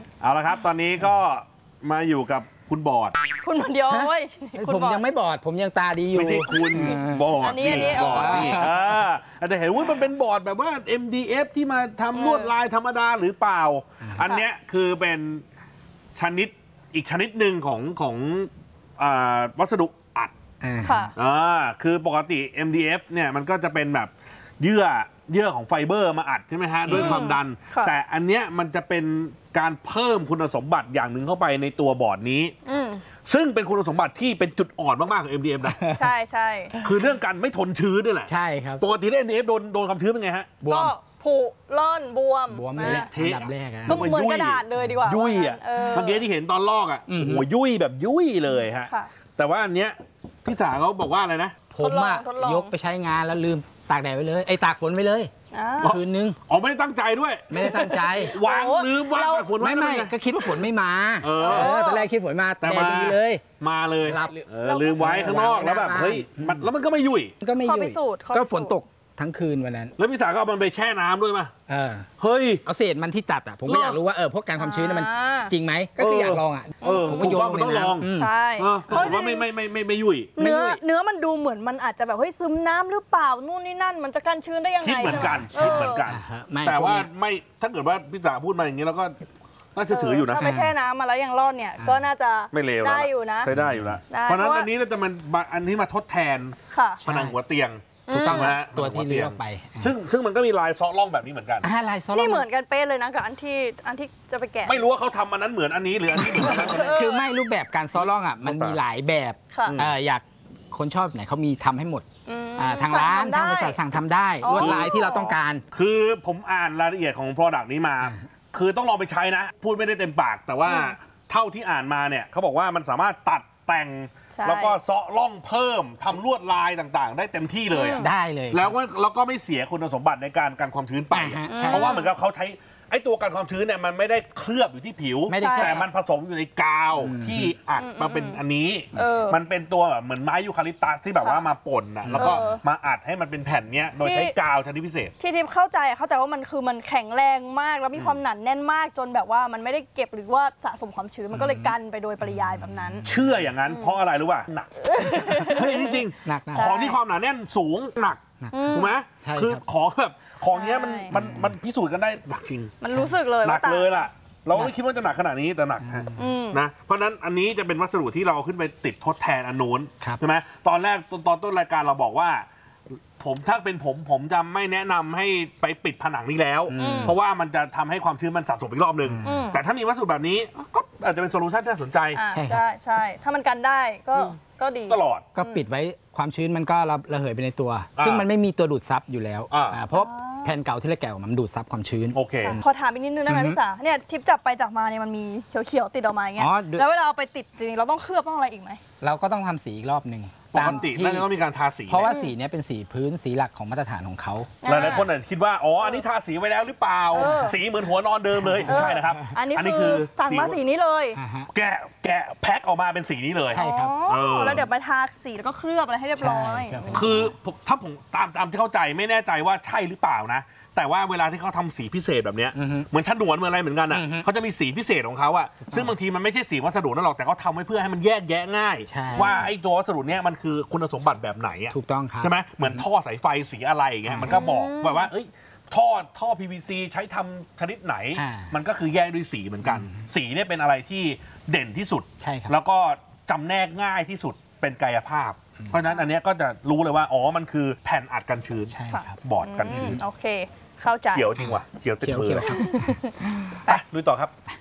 เอาละครับตอนนี้ก็มาอยู่กับคุณบอดคุณคนเดียวเว้ยผมยังไม่บอดผมยังตาดีอยู่ไม่ใช่คุณบอดอันนี้บอดนี่แต่เห็นว่ามันเป็นบอดแบบว่า MDF ที่มาทำลวดลายธรรมดาหรือเปล่าอันเนี้ยคือเป็นชนิดอีกชนิดหนึ่งของวัสดุอัดคือปกติ MDF เนี่ยมันก็จะเป็นแบบเยื่อของไฟเบอร์มาอัดใช่ไหมฮะด้วยความดันแต่อันเนี้ยมันจะเป็นการเพิ่มคุณสมบัติอย่างหนึ่งเข้าไปในตัวบอร์ดนี้ซึ่งเป็นคุณสมบัติที่เป็นจุดอ่อนมากๆของ MDF นะใช่ใช่คือเรื่องการไม่ทนชื้นนี่แหละใช่ครับปกติ MDF โดนความชื้นเป็นไงฮะบวมผุร่อนบวมเลยอันดับแรกก็เหมือนกระดาษเลยดีกว่ายุ่ยอ่ะเมื่อกี้ที่เห็นตอนลอกอ่ะโอ้โหยุ่ยแบบยุ่ยเลยฮะแต่ว่าอันเนี้ยพี่สาเขาบอกว่าอะไรนะผมอะยกไปใช้งานแล้วลืมตากแดดไว้เลยตากฝนไว้เลยคืนนึงไม่ได้ตั้งใจด้วยไม่ได้ตั้งใจวางลืมวางตากฝนไว้ไม่ก็คิดว่าฝนไม่มาตอนแรกคิดฝนมาแต่ดีเลยมาเลยลืมไว้ข้างนอกแล้วแบบเฮ้ยแล้วมันก็ไม่ยุ่ยก็ฝนตกทั้งคืนวันนั้นแล้วพี่สาก็เอามันไปแช่น้ำด้วยป่ะเฮ้ยเอาเศษมันที่ตัดผมก็อยากรู้ว่าพวกการความชื้นมันจริงไหมก็คืออยากลองผมก็โยนมันต้องลองใช่เพราะว่าไม่ยุ่ยเนื้อมันดูเหมือนมันอาจจะแบบเฮ้ยซึมน้ำหรือเปล่านู่นนี่นั่นมันจะกันชื้นได้ยังไงคิดเหมือนกันแต่ว่าไม่ถ้าเกิดว่าพี่สาพูดมาอย่างนี้แล้วก็น่าจะถืออยู่นะถ้าไปแช่น้ำมาแล้วยังรอดเนี่ยก็น่าจะไม่เลวได้อยู่นะใช้ได้อยู่แล้วเพราะนั้นอันนี้เราจะมันอันนี้มาทดแทนผนังหัวเตียงถูกต้องไหมตัวที่เลือกไปซึ่งมันก็มีลายซ้อล่องแบบนี้เหมือนกันลายซ้อล่องนี่เหมือนกันเป๊ะเลยนะกับอันที่จะไปแกะไม่รู้ว่าเขาทำอันนั้นเหมือนอันนี้หรืออันนี้เหมือนอันนั้นคือไม่รูปแบบการซ้อล่องมันมีหลายแบบอยากคนชอบไหนเขามีทำให้หมดทางร้านทางบริษัทสั่งทำได้ลวดลายที่เราต้องการคือผมอ่านรายละเอียดของ Product นี้มาคือต้องลองไปใช้นะพูดไม่ได้เต็มปากแต่ว่าเท่าที่อ่านมาเนี่ยเขาบอกว่ามันสามารถตัดแต่งแล้วก็เซาะล่องเพิ่มทำลวดลายต่างๆได้เต็มที่เลยได้เลยแล้วก็ไม่เสียคุณสมบัติในการกันความชื้นไปเพราะว่าเหมือนกับเขาใช้ไอ้ตัวกันความชื้นเนี่ยมันไม่ได้เคลือบอยู่ที่ผิวแต่มันผสมอยู่ในกาวที่อัดมาเป็นอันนี้มันเป็นตัวแบบเหมือนไม้ยูคาลิปตัสที่แบบว่ามาป่นนะแล้วก็มาอัดให้มันเป็นแผ่นเนี้ยโดยใช้กาวชนิดพิเศษที่ทิพย์เข้าใจว่ามันคือมันแข็งแรงมากแล้วมีความหนาแน่นมากจนแบบว่ามันไม่ได้เก็บหรือว่าสะสมความชื้นมันก็เลยกันไปโดยปริยายแบบนั้นเชื่ออย่างนั้นเพราะอะไรรู้ป่ะหนักเฮ้ยจริงๆของที่ความหนาแน่นสูงหนักถูกไหมคือของเนี้ยมันพิสูจน์กันได้หนักจริงมันรู้สึกเลยหนักเลยล่ะเราไม่คิดว่าจะหนักขนาดนี้แต่หนักนะเพราะนั้นอันนี้จะเป็นวัสดุที่เราขึ้นไปติดทดแทนอันนู้นใช่ไหมตอนแรกตอนต้นรายการเราบอกว่าถ้าเป็นผมจะไม่แนะนำให้ไปปิดผนังนี้แล้วเพราะว่ามันจะทำให้ความชื้นมันสะสมอีกรอบนึงแต่ถ้ามีวัสดุแบบนี้ก็อาจจะเป็นโซลูชันที่น่าสนใจใช่ถ้ามันกันได้ก็ดีตลอดก็ปิดไว้ความชื้นมันก็ระเหยไปในตัวซึ่งมันไม่มีตัวดูดซับอยู่แล้วเพราะแผ่นเก่าที่เราแกะมันดูดซับความชื้นโอเคขอถามอีกนิดนึงได้ไหมพี่สาเนี่ยทิปจับไปจับมาเนี่ยมันมีเขียวๆติดออกมาอย่างเงี้ยแล้วเวลาเอาไปติดจริงเราต้องเคลือบต้องอะไรอีกไหมเราก็ต้องทำสีอีกรอบหนึ่งปกติแล้วต้องมีการทาสีเพราะว่าสีนี้เป็นสีพื้นสีหลักของมาตรฐานของเขาหลายๆคนอาจจะคิดว่าอันนี้ทาสีไว้แล้วหรือเปล่าสีเหมือนหัวนอนเดิมเลยไม่ใช่นะครับอันนี้คือสั่งมาสีนี้เลยแกะแพ็คออกมาเป็นสีนี้เลยใช่ครับแล้วเดี๋ยวมาทาสีแล้วก็เคลือบอะไรให้เรียบร้อยคือถ้าผมตามที่เข้าใจไม่แน่ใจว่าใช่หรือเปล่านะแต่ว่าเวลาที่เขาทำสีพิเศษแบบนี้เหมือนฉนวนเหมือนอะไรเหมือนกันอ่ะเขาจะมีสีพิเศษของเขาอ่ะซึ่งบางทีมันไม่ใช่สีวัสดุนั่นหรอกแต่เขาทำไว้เพื่อให้มันแยกแยะง่ายว่าไอ้ตัววัสดุเนี้ยมันคือคุณสมบัติแบบไหนอ่ะถูกต้องครับใช่ไหมเหมือนท่อสายไฟสีอะไรอย่างเงี้ยมันก็บอกแบบว่าท่อ PVC ใช้ทำชนิดไหนมันก็คือแยกด้วยสีเหมือนกันสีเนี่ยเป็นอะไรที่เด่นที่สุดแล้วก็จำแนกง่ายที่สุดเป็นกายภาพเพราะฉะนั้นอันนี้ก็จะรู้เลยว่ามันคือแผ่นอัดกันชื้นบอร์ดกันชื้นโอเคเข้าใจเขียวจริงว่ะเขียวติดมือไปลุยต่อครับ